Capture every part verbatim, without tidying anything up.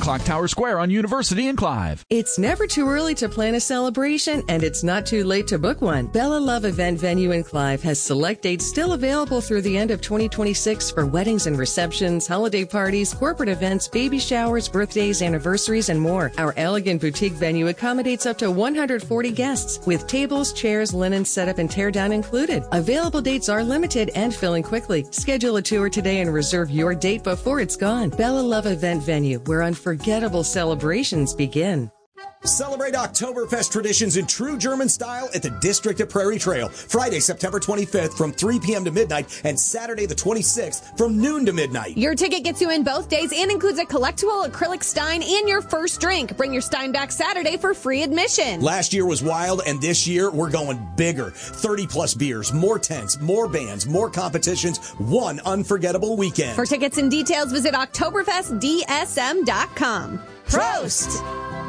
Clock Tower Square on University and Clive. It's never too early to plan a celebration, and it's not too late to book one. Bella Love Event Venue in Clive has select dates still available through the end of twenty twenty-six for weddings and receptions, holiday parties, corporate events, baby showers, birthdays, anniversaries, and more. Our elegant boutique venue accommodates up to one hundred forty guests with tables, chairs, linen setup, and teardown included. Available dates are limited and filling quickly. Schedule a tour today and reserve your date before it's gone. Bella Love Event Venue, where unforgettable celebrations begin. Celebrate Oktoberfest traditions in true German style at the District at Prairie Trail. Friday, September twenty-fifth from three p.m. to midnight and Saturday the twenty-sixth from noon to midnight. Your ticket gets you in both days and includes a collectible acrylic Stein and your first drink. Bring your Stein back Saturday for free admission. Last year was wild, and this year we're going bigger. thirty plus beers, more tents, more bands, more competitions, one unforgettable weekend. For tickets and details, visit Oktoberfest D S M dot com. Prost!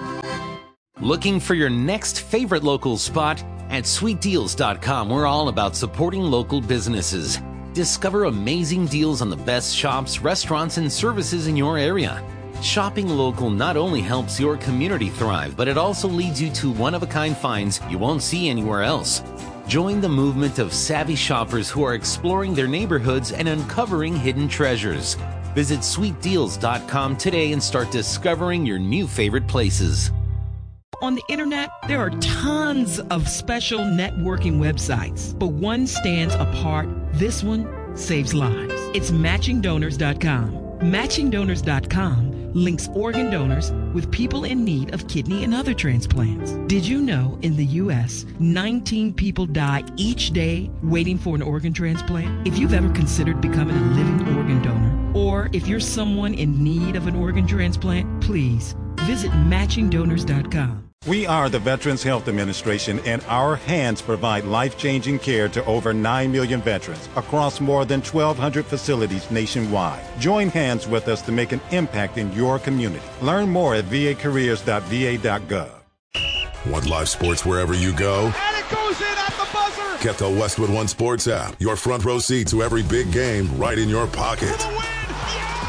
Looking for your next favorite local spot? At sweet deals dot com, we're all about supporting local businesses. Discover amazing deals on the best shops, restaurants, and services in your area. Shopping local not only helps your community thrive, but it also leads you to one-of-a-kind finds you won't see anywhere else. Join the movement of savvy shoppers who are exploring their neighborhoods and uncovering hidden treasures. Visit sweet deals dot com today and start discovering your new favorite places. On the internet, there are tons of special networking websites, but one stands apart. This one saves lives. It's matching donors dot com. matching donors dot com links organ donors with people in need of kidney and other transplants. Did you know in the U S, nineteen people die each day waiting for an organ transplant? If you've ever considered becoming a living organ donor, or if you're someone in need of an organ transplant, please visit matching donors dot com. We are the Veterans Health Administration, and our hands provide life-changing care to over nine million veterans across more than twelve hundred facilities nationwide. Join hands with us to make an impact in your community. Learn more at v a careers dot v a dot gov. Want live sports wherever you go? And it goes in at the buzzer! Get the Westwood One Sports app. Your front row seat to every big game right in your pocket. For the win! Yeah!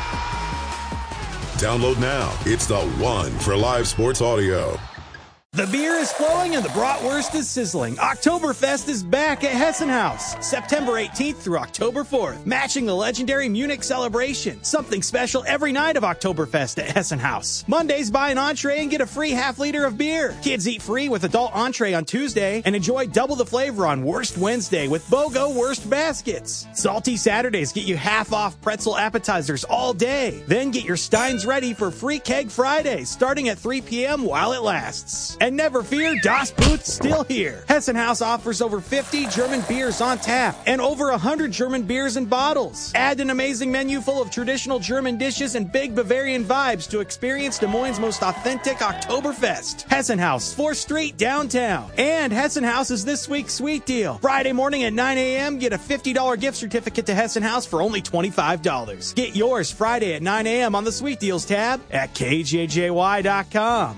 Download now. It's the one for live sports audio. The beer is flowing and the bratwurst is sizzling. Oktoberfest is back at Hessen House, September eighteenth through October fourth, matching the legendary Munich celebration. Something special every night of Oktoberfest at Hessen House. Mondays, buy an entree and get a free half liter of beer. Kids eat free with adult entree on Tuesday and enjoy double the flavor on Wurst Wednesday with BOGO Wurst baskets. Salty Saturdays get you half off pretzel appetizers all day. Then get your Steins ready for free keg Fridays starting at three p.m. while it lasts. And never fear, Das Boot's still here. Hessen House offers over fifty German beers on tap and over one hundred German beers in bottles. Add an amazing menu full of traditional German dishes and big Bavarian vibes to experience Des Moines' most authentic Oktoberfest. Hessen House, fourth Street, downtown. And Hessen House is this week's sweet deal. Friday morning at nine a.m., get a fifty dollars gift certificate to Hessen House for only twenty-five dollars. Get yours Friday at nine a.m. on the Sweet Deals tab at k j j y dot com.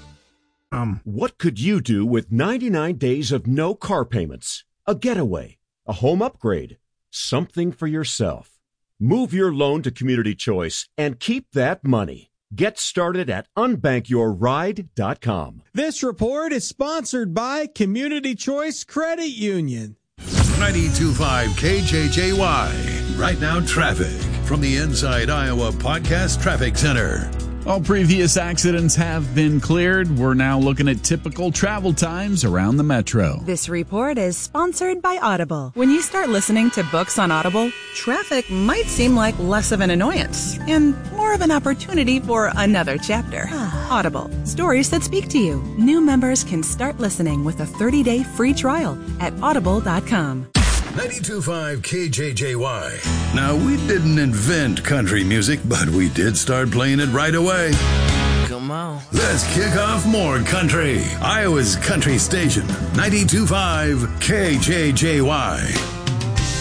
Um, what could you do with ninety-nine days of no car payments? A getaway, a home upgrade, something for yourself. Move your loan to Community Choice and keep that money. Get started at unbank your ride dot com. This report is sponsored by Community Choice Credit Union. ninety-two point five K J J Y. Right now, traffic from the Inside Iowa Podcast Traffic Center. All previous accidents have been cleared. We're now looking at typical travel times around the metro. This report is sponsored by Audible. When you start listening to books on Audible, traffic might seem like less of an annoyance and more of an opportunity for another chapter. Audible, stories that speak to you. New members can start listening with a thirty-day free trial at audible dot com. ninety-two point five K J J Y. Now, we didn't invent country music, but we did start playing it right away. Come on. Let's kick off more country. Iowa's country station, ninety-two point five K J J Y.